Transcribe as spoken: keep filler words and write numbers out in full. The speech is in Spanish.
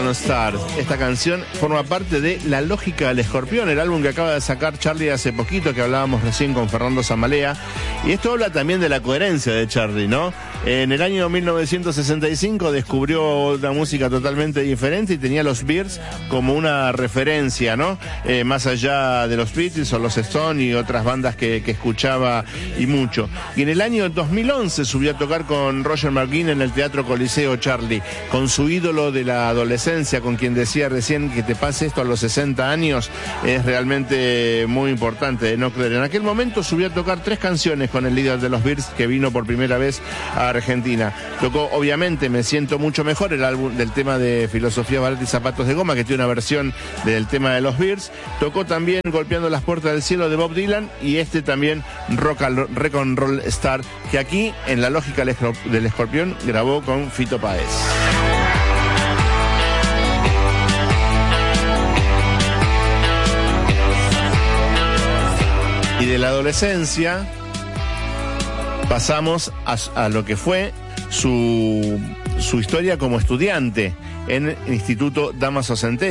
Gonna Start. Esta canción forma parte de La Lógica del Escorpión, el álbum que acaba de sacar Charlie hace poquito, que hablábamos recién con Fernando Zamalea. Y esto habla también de la coherencia de Charlie, ¿no? En el año mil novecientos sesenta y cinco descubrió una música totalmente diferente y tenía los Beatles como una referencia, ¿no? Eh, más allá de los Beatles o los Stones y otras bandas que, que escuchaba y mucho. Y en el año dos mil once subió a tocar con Roger McGuinn en el Teatro Coliseo Charlie, con su ídolo de la adolescencia, con quien decía recién que te pase esto a los sesenta años, es realmente muy importante de no creer. En aquel momento subió a tocar tres canciones con el líder de los Beatles, que vino por primera vez a Argentina. Tocó, obviamente, Me Siento Mucho Mejor, el álbum del tema de Filosofía Barata y Zapatos de Goma, que tiene una versión del tema de los Beatles. Tocó también Golpeando las Puertas del Cielo de Bob Dylan, y este también Rock and Roll Star, que aquí en La Lógica del Escorpión grabó con Fito Páez. Y de la adolescencia pasamos a, a lo que fue su, su historia como estudiante en el Instituto Dámaso Centeno.